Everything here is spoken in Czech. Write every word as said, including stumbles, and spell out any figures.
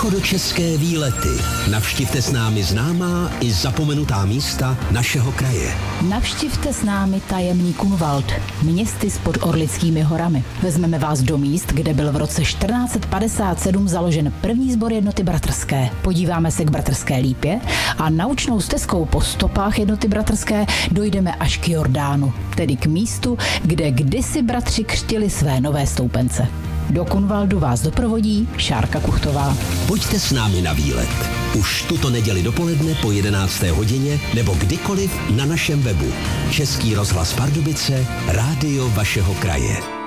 východočeské výlety. Navštivte s námi známá i zapomenutá místa našeho kraje. Navštivte s námi tajemný Kunwald, městy s podorlickými horami. Vezmeme vás do míst, kde byl v roce čtrnáct padesát sedm založen první sbor jednoty bratrské. Podíváme se k Bratrské lípě a naučnou stezkou po stopách jednoty bratrské dojdeme až k Jordánu, tedy k místu, kde kdysi bratři křtili své nové stoupence. Do Kunwaldu vás doprovodí Šárka Kuchtová. Pojďte s námi na výlet. Už tuto neděli dopoledne po jedenácté hodině nebo kdykoliv na našem webu. Český rozhlas Pardubice, rádio vašeho kraje.